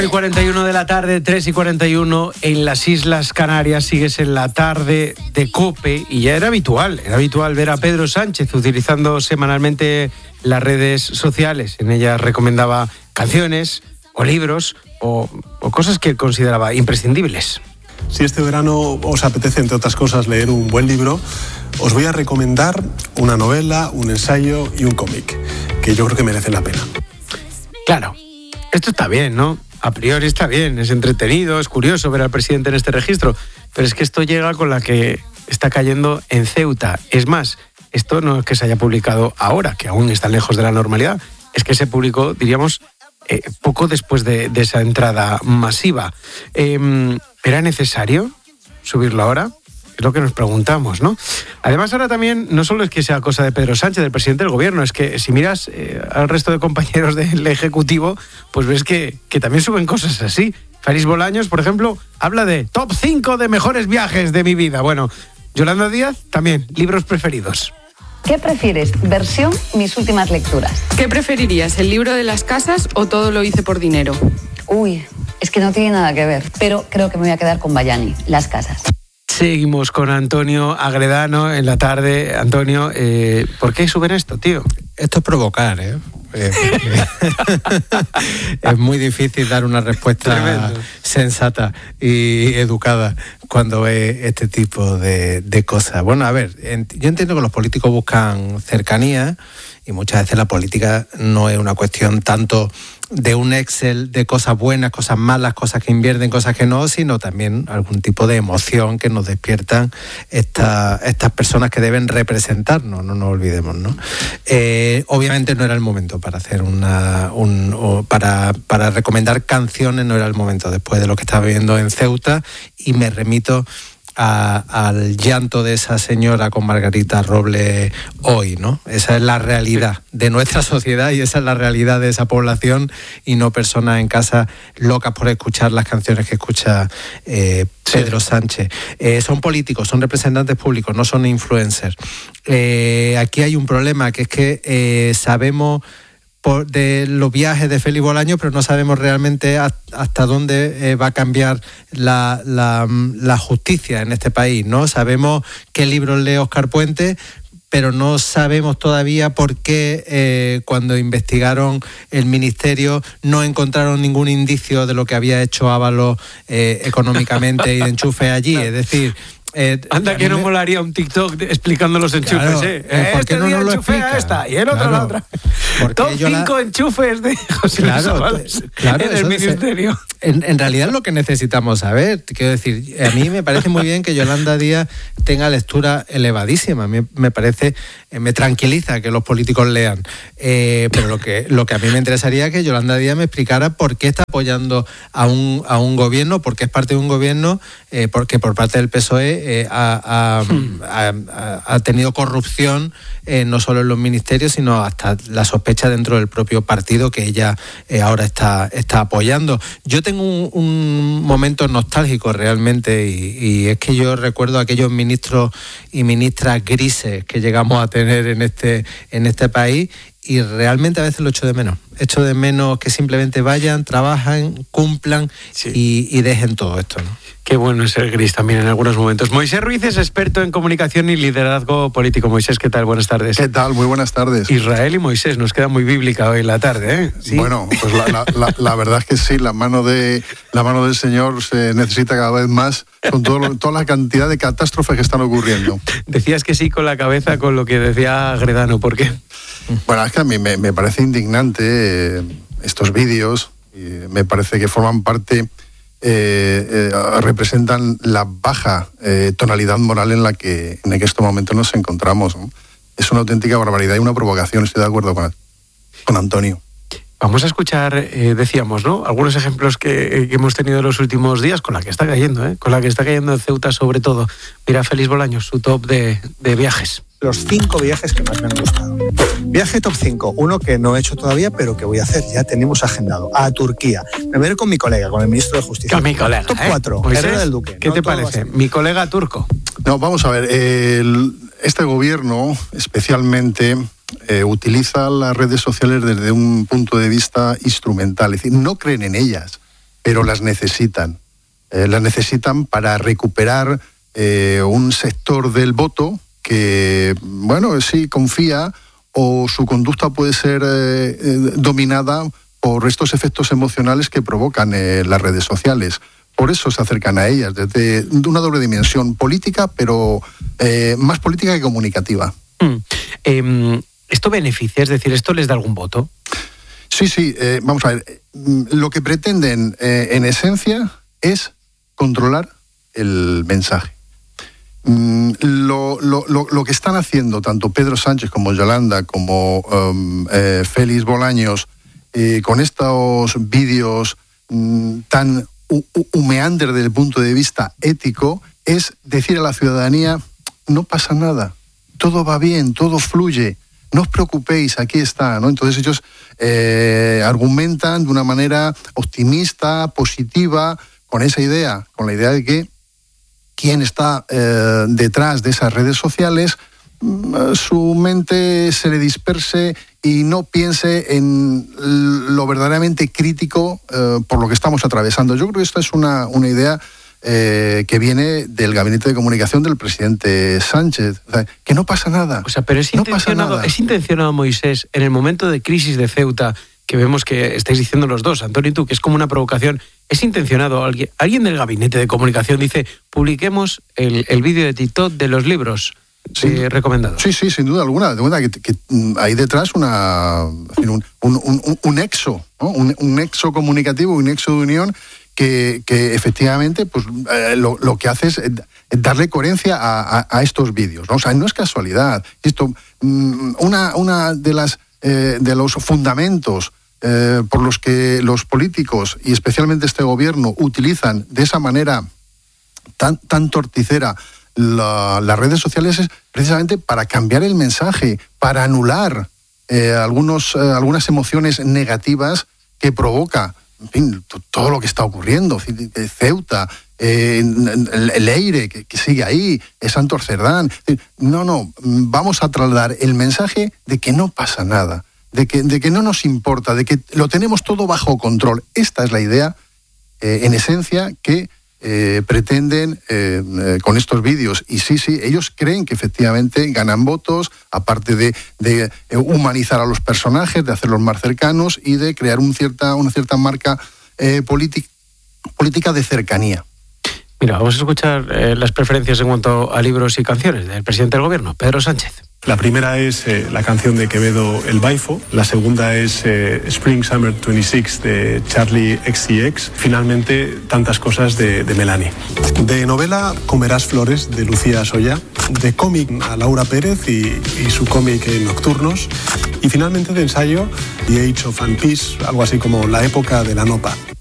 3:41 de la tarde, 3:41 en las Islas Canarias. Sigues en la tarde de COPE y ya era habitual ver a Pedro Sánchez utilizando semanalmente las redes sociales. En ellas recomendaba canciones o libros o cosas que él consideraba imprescindibles. Si este verano os apetece, entre otras cosas, leer un buen libro, os voy a recomendar una novela, un ensayo y un cómic, que yo creo que merecen la pena. Claro, esto está bien, ¿no? A priori está bien, es entretenido, es curioso ver al presidente en este registro, pero es que esto llega con la que está cayendo en Ceuta. Es más, esto no es que se haya publicado ahora, que aún está lejos de la normalidad, es que se publicó, diríamos, poco después de esa entrada masiva. ¿Era necesario subirlo ahora? Es lo que nos preguntamos, ¿no? Además, ahora también no solo es que sea cosa de Pedro Sánchez, del presidente del gobierno, es que si miras al resto de compañeros del Ejecutivo, pues ves que también suben cosas así. Félix Bolaños, por ejemplo, habla de top 5 de mejores viajes de mi vida. Bueno, Yolanda Díaz, también, libros preferidos. ¿Qué prefieres? Versión Mis últimas lecturas. ¿Qué preferirías, el libro de las casas o Todo lo hice por dinero? Uy, es que no tiene nada que ver, pero creo que me voy a quedar con Bayani, Las casas. Seguimos con Antonio Agredano en la tarde. Antonio, ¿por qué suben esto, tío? Esto es provocar, ¿eh? Es muy difícil dar una respuesta tremendo, sensata y educada cuando ve este tipo de cosas. Bueno, a ver, yo entiendo que los políticos buscan cercanía y muchas veces la política no es una cuestión tanto de un Excel de cosas buenas, cosas malas, cosas que invierten, cosas que no, sino también algún tipo de emoción que nos despiertan estas personas que deben representarnos, no nos olvidemos, ¿no? Obviamente no era el momento para hacer para recomendar canciones, no era el momento después de lo que estaba viviendo en Ceuta, y me remito al llanto de esa señora con Margarita Robles hoy, ¿no? Esa es la realidad de nuestra sociedad y esa es la realidad de esa población, y no personas en casa locas por escuchar las canciones que escucha Pedro Sánchez. Son políticos, son representantes públicos, no son influencers. Aquí hay un problema, que es que sabemos de los viajes de Félix Bolaños, pero no sabemos realmente hasta dónde va a cambiar la justicia en este país, ¿no? Sabemos qué libros lee Óscar Puente, pero no sabemos todavía por qué cuando investigaron el ministerio no encontraron ningún indicio de lo que había hecho Ábalos económicamente y de enchufe allí, es decir... Anda que no molaría un TikTok explicando los enchufes, claro, este no día nos lo enchufe explica? a esta y el otro a la otra. Top 5 enchufes de José Luis Ábalos en el ministerio. En realidad es lo que necesitamos saber. Quiero decir, a mí me parece muy bien que Yolanda Díaz tenga lectura elevadísima. A mí me tranquiliza que los políticos lean. Pero lo que a mí me interesaría es que Yolanda Díaz me explicara por qué está apoyando a un gobierno, porque es parte de un gobierno, porque por parte del PSOE ha tenido corrupción, no solo en los ministerios, sino hasta la sospecha dentro del propio partido que ella ahora está apoyando. Yo tengo un momento nostálgico realmente, y es que yo recuerdo a aquellos ministros y ministras grises que llegamos a tener en este país, y realmente a veces lo echo de menos. Echo de menos que simplemente vayan, trabajan, cumplan, sí, y dejen todo esto, ¿no? Qué bueno es ser gris también en algunos momentos. Moisés Ruiz es experto en comunicación y liderazgo político. Moisés, ¿qué tal? Buenas tardes. ¿Qué tal? Muy buenas tardes. Israel y Moisés, nos queda muy bíblica hoy la tarde, ¿eh? ¿Sí? Bueno, pues la verdad es que sí, la mano del Señor se necesita cada vez más con toda la cantidad de catástrofes que están ocurriendo. Decías que sí con la cabeza con lo que decía Agredano, ¿por qué? Bueno, es que a mí me parece indignante estos vídeos, y me parece que forman parte... representan la baja tonalidad moral en la que en este momento nos encontramos, ¿no? Es una auténtica barbaridad y una provocación. Estoy de acuerdo con Antonio. Vamos a escuchar, decíamos, ¿no?, algunos ejemplos que hemos tenido en los últimos días con la que está cayendo, con la que está cayendo en Ceuta sobre todo. Mira, Félix Bolaños, su top de viajes. Los 5 viajes que más me han gustado. Viaje top 5, uno que no he hecho todavía, pero que voy a hacer, ya tenemos agendado, a Turquía. Me voy a ir con mi colega, con el ministro de Justicia. Con mi colega, Top 4, Herrera del Duque. ¿Qué te parece? Mi colega turco. No, vamos a ver, este gobierno especialmente utiliza las redes sociales desde un punto de vista instrumental, es decir, no creen en ellas. pero las necesitan. Las necesitan para recuperar un sector del voto que, bueno, sí confía, o su conducta puede ser dominada por estos efectos emocionales que provocan las redes sociales. Por eso se acercan a ellas, desde una doble dimensión política, pero más política que comunicativa. ¿Esto beneficia? Es decir, ¿esto les da algún voto? Sí, vamos a ver. Lo que pretenden, en esencia, es controlar el mensaje. Lo que están haciendo tanto Pedro Sánchez como Yolanda, como Félix Bolaños, con estos vídeos tan humeantes desde el punto de vista ético, es decir a la ciudadanía: no pasa nada, todo va bien, todo fluye, no os preocupéis, aquí está, ¿no? Entonces ellos argumentan de una manera optimista, positiva, con esa idea, con la idea de que quien está detrás de esas redes sociales, su mente se le disperse y no piense en lo verdaderamente crítico por lo que estamos atravesando. Yo creo que esta es una idea que viene del gabinete de comunicación del presidente Sánchez. O sea, que no pasa nada. O sea, pero es intencionado, Moisés, en el momento de crisis de Ceuta, que vemos que estáis diciendo los dos, Antonio y tú, que es como una provocación. ¿Es intencionado? Alguien del gabinete de comunicación dice: publiquemos el vídeo de TikTok de los libros recomendados? Sí, sin duda alguna. De verdad que hay detrás un nexo, ¿no? Un nexo comunicativo, un nexo de unión que efectivamente pues, lo que hace es darle coherencia a estos vídeos, ¿no? O sea, no es casualidad. Esto, una de los fundamentos por los que los políticos, y especialmente este gobierno, utilizan de esa manera tan torticera las redes sociales, es precisamente para cambiar el mensaje, para anular algunas emociones negativas que provoca, en fin, todo lo que está ocurriendo. Ceuta, el Eire, que sigue ahí, Santos Cerdán. No, vamos a trasladar el mensaje de que no pasa nada, de que no nos importa, de que lo tenemos todo bajo control. Esta es la idea, en esencia, que pretenden con estos vídeos. Y sí, ellos creen que efectivamente ganan votos, aparte de humanizar a los personajes, de hacerlos más cercanos y de crear una cierta marca política de cercanía. Mira, vamos a escuchar las preferencias en cuanto a libros y canciones del presidente del gobierno, Pedro Sánchez. La primera es la canción de Quevedo, El Baifo. La segunda es Spring Summer 26 de Charlie XCX. Finalmente, Tantas cosas de Melanie. De novela, Comerás flores de Lucía Soya. De cómic, a Laura Pérez y su cómic Nocturnos. Y finalmente de ensayo, The Age of Peace, algo así como La época de la Nopa.